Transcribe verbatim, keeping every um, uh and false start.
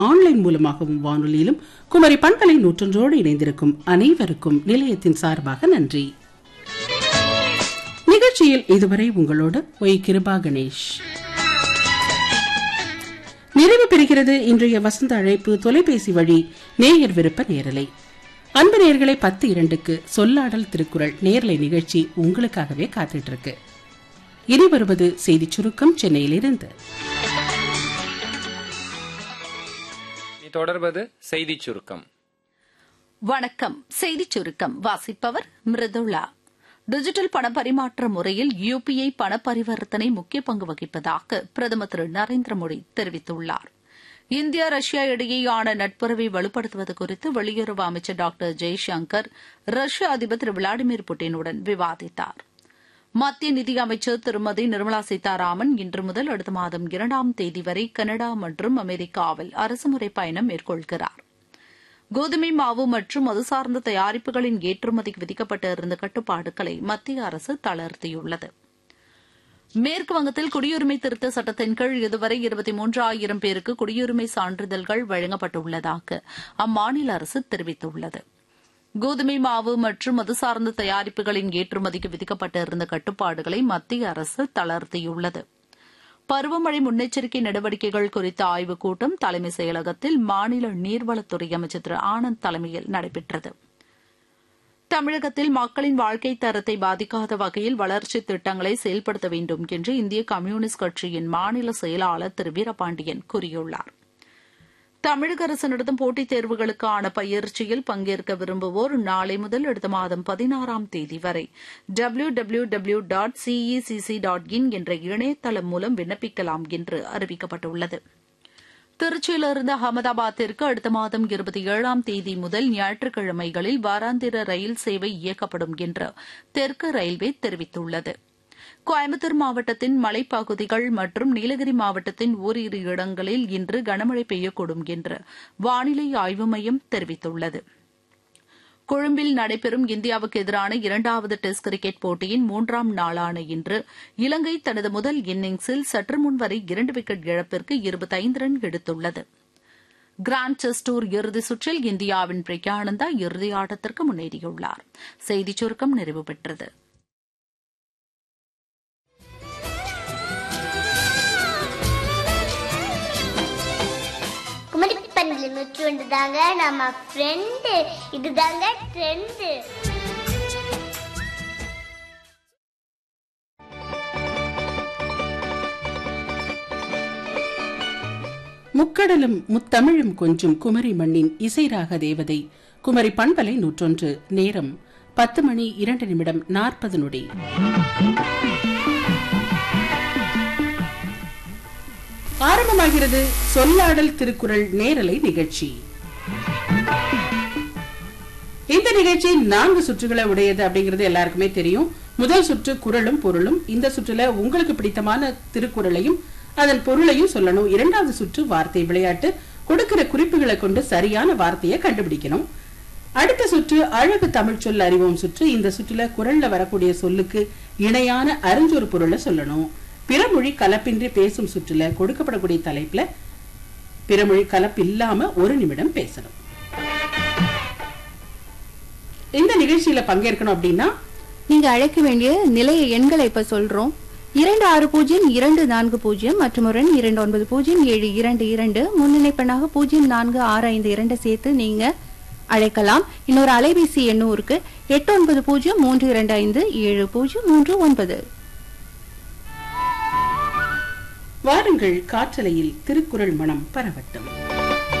Online மூலமாகவும் வானொலியிலும் குமரி பண்பலை நூற்றொன்றோடு இணைந்திருக்கும் அனைவருக்கும் நிலையத்தின் சார்பாக நன்றி. நிகழ்ச்சியில் இதுவரை உங்களோடு ஒய் கிருபா கணேஷ். நிறைவு பெறுகிறது இன்றைய வசந்த அழைப்பு தொலைபேசி வழி நேயர் விருப்ப நேரலை. அன்பு நேயர்களை பத்து இரண்டுக்கு சொல்லாடல் திருக்குறள் நேரலை நிகழ்ச்சி உங்களுக்காகவே காத்துட்டு இருக்கு. இனி வருவது செய்தி சுருக்கம் சென்னையிலிருந்து. தொடர்வது செய்தி சுருக்கம். வணக்கம். செய்தி சுருக்கம் வாசிப்பவர் மிருதுளா. டிஜிட்டல் பண பரிமாற்ற முறையில் யுபிஐ பண பரிவர்த்தனை முக்கிய பங்கு வகிப்பதாக பிரதமர் திரு நரேந்திர மோடி தெரிவித்துள்ளார். இந்தியா ரஷ்யா இடையேயான நட்புறவை வலுப்படுத்துவது குறித்து வெளியுறவு அமைச்சர் டாக்டர் ஜெய்சங்கர் ரஷ்ய அதிபர் திரு விளாடிமிர் புட்டினுடன் விவாதித்தார். மத்திய நிதியமைச்சர் திருமதி நிர்மலா சீதாராமன் இன்று முதல் அடுத்த மாதம் இரண்டாம் தேதி வரை கனடா மற்றும் அமெரிக்காவில் அரசுமுறை பயணம் மேற்கொள்கிறார். கோதுமை மாவு மற்றும் அது சார்ந்த தயாரிப்புகளின் ஏற்றுமதிக்கு விதிக்கப்பட்டிருந்த கட்டுப்பாடுகளை மத்திய அரசு தளர்த்தியுள்ளது. மேற்கு வங்கத்தில் குடியுரிமை திருத்த சட்டத்தின் கீழ் இதுவரை இருபத்தி மூன்றாயிரம் பேருக்கு குடியுரிமை சான்றிதழ்கள் வழங்கப்பட்டுள்ளதாக அம்மாநில அரசு தெரிவித்துள்ளது. கோதுமை மாவு மற்றும் அது சார்ந்த தயாரிப்புகளின் ஏற்றுமதிக்கு விதிக்கப்பட்டிருந்த கட்டுப்பாடுகளை மத்திய அரசு தளர்த்தியுள்ளது. பருவமழை முன்னெச்சரிக்கை நடவடிக்கைகள் குறித்த ஆய்வுக் கூட்டம் தலைமைச் செயலகத்தில் மாநில நீர்வளத்துறை அமைச்சர் திரு ஆனந்த் தலைமையில் நடைபெற்றது. தமிழகத்தில் மக்களின் வாழ்க்கை தரத்தை பாதிக்காத வகையில் வளர்ச்சித் திட்டங்களை செயல்படுத்த வேண்டும் என்று இந்திய கம்யூனிஸ்ட் கட்சியின் மாநில செயலாளர் திரு வீரபாண்டியன் கூறியுள்ளார். தமிழக அரசு நடத்தும் போட்டித் தேர்வுகளுக்கான பயிற்சியில் பங்கேற்க விரும்புவோர் நாளை முதல் அடுத்த மாதம் பதினாறாம் தேதி வரை W W W dot CECC dot in என்ற இணையதளம் மூலம் விண்ணப்பிக்கலாம் என்று அறிவிக்கப்பட்டுள்ளது. திருச்சியிலிருந்து அகமதாபாத்திற்கு அடுத்த மாதம் இருபத்தி ஏழாம் தேதி முதல் ஞாயிற்றுக்கிழமைகளில் வாராந்திர ரயில் சேவை இயக்கப்படும் என்று தெற்கு ரயில்வே தெரிவித்துள்ளது. கோயம்புத்தூர் மாவட்டத்தின் மலைப்பகுதிகள் மற்றும் நீலகிரி மாவட்டத்தின் ஓரிரு இடங்களில் இன்று கனமழை பெய்யக்கூடும் என்று வானிலை ஆய்வு மையம் தெரிவித்துள்ளது. கொழும்பில் நடைபெறும் இந்தியாவுக்கு எதிரான இரண்டாவது டெஸ்ட் கிரிக்கெட் போட்டியின் மூன்றாம் நாளான இன்று இலங்கை தனது முதல் இன்னிங்ஸில் சற்று முன் வரை இரண்டு விக்கெட் இழப்பிற்கு இருபத்தைந்து ரன் எடுத்துள்ளது. கிராண்ட் செஸ் டூர் இறுதிச் சுற்றில் இந்தியாவின் பிரக்யானந்தா இறுதி ஆட்டத்திற்கு முன்னேறியுள்ளார். செய்திச் சுருக்கம் நிறைவு பெற்றது. நூற்றி ஒன்று தாங்க நம்ம ஃப்ரெண்டு. இதுதாங்க ட்ரெண்டு. முக்கடலும் முத்தமிழும் கொஞ்சும் குமரி மண்ணின் இசைராக தேவதை குமரி பண்பலை நூற்றொன்று. நேரம் பத்து மணி இரண்டு நிமிடம் நாற்பது நொடி. ஆரம்பமாகிறது சொல்லாடல் திருக்குறள் நேரலை நிகழ்ச்சி. இந்த நிகழ்ச்சி நான்கு சுற்றுகளை உடையது அப்படிங்கிறது எல்லாருக்குமே தெரியும். முதல் சுற்று குறளும் பொருளும். இந்த சுற்றுல உங்களுக்கு பிடித்தமான திருக்குறளையும் அதன் பொருளையும் சொல்லணும். இரண்டாவது சுற்று வார்த்தை விளையாட்டு. கொடுக்கிற குறிப்புகளை கொண்டு சரியான வார்த்தையை கண்டுபிடிக்கணும். அடுத்த சுற்று அழகு தமிழ் சொல் அறிவோம் சுற்று. இந்த சுற்றுல குறள்ல வரக்கூடிய சொல்லுக்கு இணையான அறிஞ்சொரு பொருளை சொல்லணும். பிறமொழி கலப்பின்றி பேசும் சுற்றுல கொடுக்கப்படக்கூடிய தலைப்புல பிறமொழி கலப்பு இல்லாம ஒரு நிமிடம் பேசணும். இந்த நிகழ்ச்சியில பங்கேற்கணும் அப்படின்னா நீங்க அழைக்க வேண்டிய நிலைய எண்களை இப்ப சொல்றோம். இரண்டு ஆறு பூஜ்ஜியம் இரண்டு நான்கு பூஜ்ஜியம் மற்றும் ஒரு இரண்டு ஒன்பது பூஜ்ஜியம் ஏழு இரண்டு இரண்டு முன்னிணைப்பெண்ணாக பூஜ்ஜியம் நான்கு ஆறு ஐந்து இரண்டு சேர்த்து நீங்க அழைக்கலாம். இன்னொரு அலைபேசி எண்ணூருக்கு எட்டு ஒன்பது பூஜ்ஜியம் மூன்று இரண்டு ஐந்து ஏழு பூஜ்ஜியம் மூன்று ஒன்பது. வாருங்கள், காற்றலையில் திருக்குறள் மனம் பரவட்டும்.